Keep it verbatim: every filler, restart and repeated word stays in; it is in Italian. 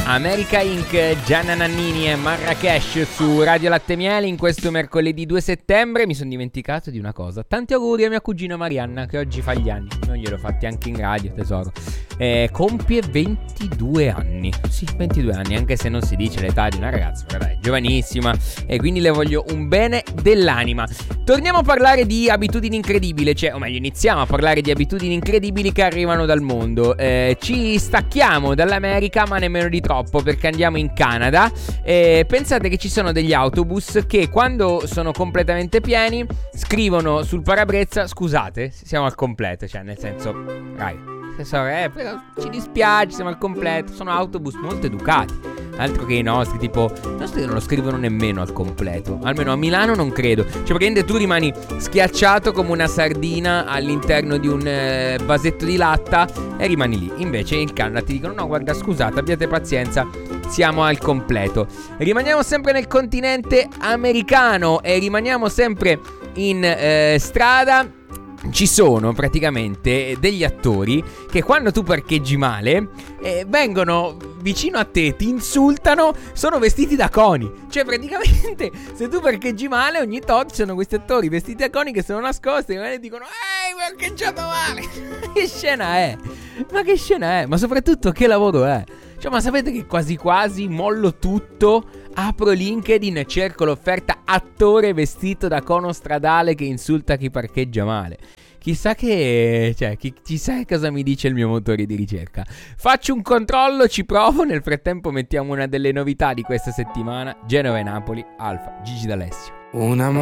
America Incorporated, Gianna Nannini e Marrakesh su Radio Latte Miele in questo mercoledì due settembre. Mi sono dimenticato di una cosa. Tanti auguri a mia cugina Marianna che oggi fa gli anni. Non gliel'ho fatti anche in radio, tesoro. Eh, compie ventidue anni. Sì, ventidue anni, anche se non si dice l'età di una ragazza, però è giovanissima e quindi le voglio un bene dell'anima. Torniamo a parlare di abitudini incredibili, cioè, o meglio, iniziamo a parlare di abitudini incredibili che arrivano dal mondo. Eh, ci stacchiamo dall'America, ma nemmeno di troppo, perché andiamo in Canada. Eh, pensate che ci sono degli autobus che quando sono completamente pieni scrivono sul parabrezza: scusate, siamo al completo, cioè nel senso, raga, eh, però ci dispiace, siamo al completo. Sono autobus molto educati, altro che i nostri, tipo i nostri non lo scrivono nemmeno al completo. Almeno a Milano non credo. Cioè praticamente tu rimani schiacciato come una sardina all'interno di un eh, vasetto di latta e rimani lì. Invece in Canada ti dicono: no, guarda, scusate, abbiate pazienza, siamo al completo. Rimaniamo sempre nel continente americano e rimaniamo sempre in eh, strada. Ci sono praticamente degli attori che quando tu parcheggi male eh, vengono vicino a te, ti insultano, sono vestiti da coni. Cioè praticamente se tu parcheggi male ogni tot ci sono questi attori vestiti da coni che sono nascosti e dicono: ehi, hai parcheggiato male. Che scena è? Ma che scena è? Ma soprattutto che lavoro è? Cioè, ma sapete che quasi quasi mollo tutto, apro LinkedIn e cerco l'offerta attore vestito da cono stradale che insulta chi parcheggia male. Chissà che, cioè, chi, chissà cosa mi dice il mio motore di ricerca. Faccio un controllo, ci provo. Nel frattempo mettiamo una delle novità di questa settimana: Genova e Napoli, Alfa, Gigi D'Alessio. Una